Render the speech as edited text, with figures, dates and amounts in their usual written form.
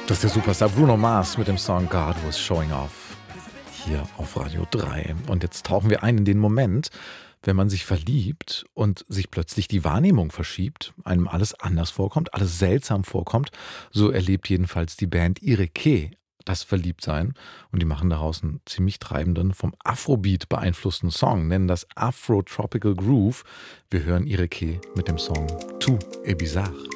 Das ist der Superstar Bruno Mars mit dem Song God Was Showing Off hier auf Radio 3. Und jetzt tauchen wir ein in den Moment, wenn man sich verliebt und sich plötzlich die Wahrnehmung verschiebt, einem alles anders vorkommt, alles seltsam vorkommt. So erlebt jedenfalls die Band Ireke das Verliebtsein. Und die machen daraus einen ziemlich treibenden, vom Afrobeat beeinflussten Song, nennen das Afro-Tropical Groove. Wir hören Ireke mit dem Song Tout est bizarre.